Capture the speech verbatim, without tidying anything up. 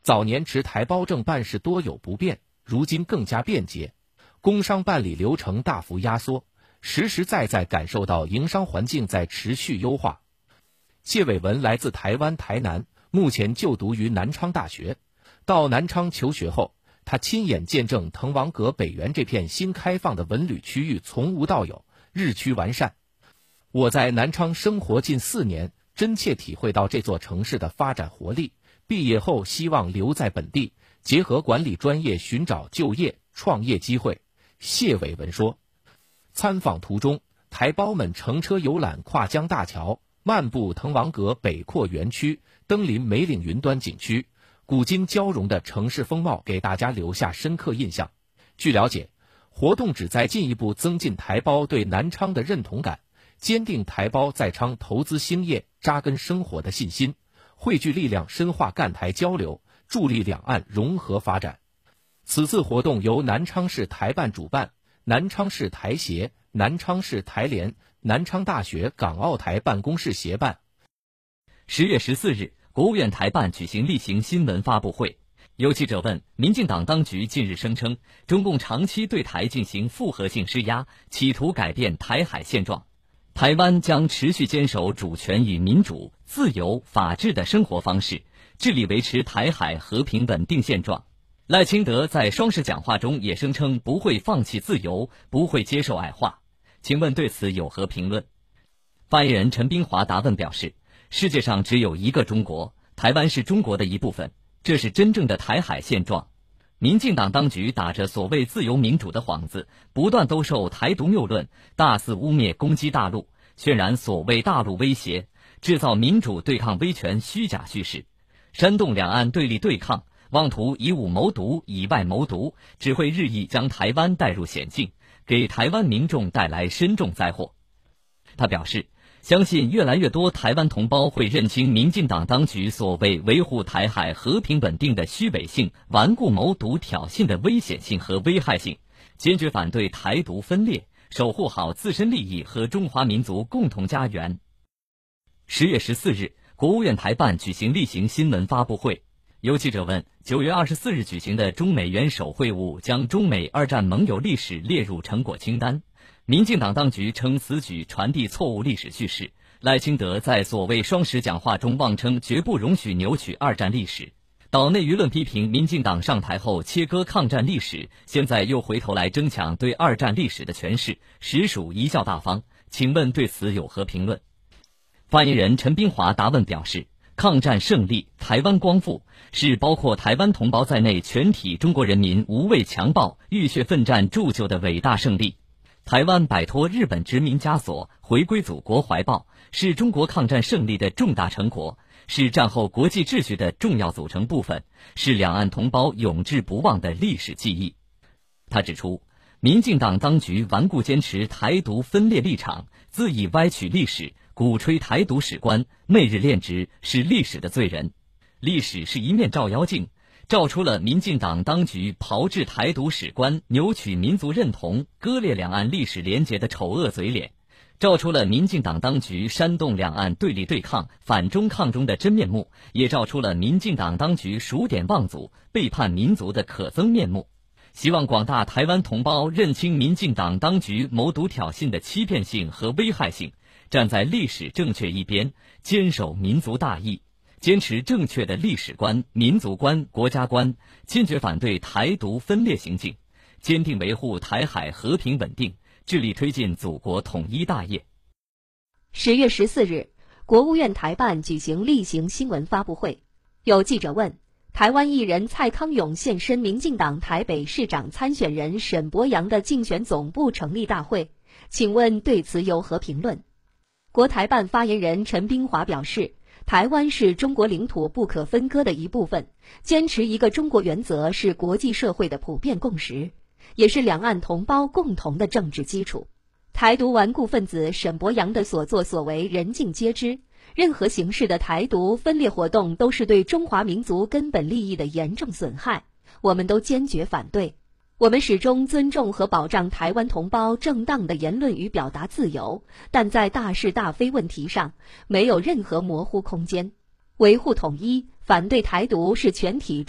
早年持台胞证办事多有不便，如今更加便捷，工商办理流程大幅压缩，实实在在感受到营商环境在持续优化。谢伟文来自台湾台南，目前就读于南昌大学。到南昌求学后，他亲眼见证滕王阁北园这片新开放的文旅区域从无到有，日趋完善。我在南昌生活近四年，真切体会到这座城市的发展活力。毕业后希望留在本地，结合管理专业寻找就业、创业机会。谢伟文说，参访途中，台胞们乘车游览跨江大桥，漫步滕王阁北扩园区，登临梅岭云端景区，古今交融的城市风貌给大家留下深刻印象。据了解，活动旨在进一步增进台胞对南昌的认同感，坚定台胞在昌投资兴业、扎根生活的信心，汇聚力量深化赣台交流，助力两岸融合发展。此次活动由南昌市台办主办，南昌市台协、南昌市台联、南昌大学港澳台办公室协办。 十月十四日，国务院台办举行例行新闻发布会。有记者问，民进党当局近日声称，中共长期对台进行复合性施压，企图改变台海现状。台湾将持续坚守主权与民主、自由、法治的生活方式，致力维持台海和平稳定现状。赖清德在双十讲话中也声称不会放弃自由，不会接受矮化。请问对此有何评论？发言人陈冰华答问表示，世界上只有一个中国，台湾是中国的一部分，这是真正的台海现状。民进党当局打着所谓自由民主的幌子，不断兜售台独谬论，大肆污蔑攻击大陆，渲染所谓大陆威胁，制造民主对抗威权虚假叙事，煽动两岸对立对抗，妄图以武谋独、以外谋独，只会日益将台湾带入险境，给台湾民众带来深重灾祸。他表示，相信越来越多台湾同胞会认清民进党当局所谓维护台海和平稳定的虚伪性、顽固谋独挑衅的危险性和危害性，坚决反对台独分裂，守护好自身利益和中华民族共同家园。十月十四日，国务院台办举行例行新闻发布会。有记者问，九月二十四日举行的中美元首会晤将中美二战盟友历史列入成果清单。民进党当局称此举传递错误历史叙事，赖清德在所谓双十讲话中妄称绝不容许扭曲二战历史。岛内舆论批评民进党上台后切割抗战历史，现在又回头来争抢对二战历史的诠释，实属贻笑大方。请问对此有何评论？发言人陈冰华答问表示，抗战胜利，台湾光复，是包括台湾同胞在内全体中国人民无畏强暴、浴血奋战铸就的伟大胜利。台湾摆脱日本殖民枷锁，回归祖国怀抱，是中国抗战胜利的重大成果，是战后国际秩序的重要组成部分，是两岸同胞永志不忘的历史记忆。他指出，民进党当局顽固坚持台独分裂立场，恣意歪曲历史，鼓吹台独史观，媚日恋殖，是历史的罪人。历史是一面照妖镜，照出了民进党当局炮制台独史观，扭曲民族认同，割裂两岸历史连结的丑恶嘴脸，照出了民进党当局煽动两岸对立对抗、反中抗中的真面目，也照出了民进党当局数典忘祖、背叛民族的可憎面目。希望广大台湾同胞认清民进党当局谋独挑衅的欺骗性和危害性，站在历史正确一边，坚守民族大义，坚持正确的历史观、民族观、国家观，坚决反对台独分裂行径，坚定维护台海和平稳定，致力推进祖国统一大业。 十月十四日，国务院台办举行例行新闻发布会。有记者问，台湾艺人蔡康永现身民进党台北市长参选人沈伯洋的竞选总部成立大会，请问对此有何评论？国台办发言人陈冰华表示，台湾是中国领土不可分割的一部分，坚持一个中国原则是国际社会的普遍共识，也是两岸同胞共同的政治基础。台独顽固分子沈伯洋的所作所为人尽皆知，任何形式的台独分裂活动都是对中华民族根本利益的严重损害，我们都坚决反对。我们始终尊重和保障台湾同胞正当的言论与表达自由，但在大是大非问题上没有任何模糊空间。维护统一，反对台独是全体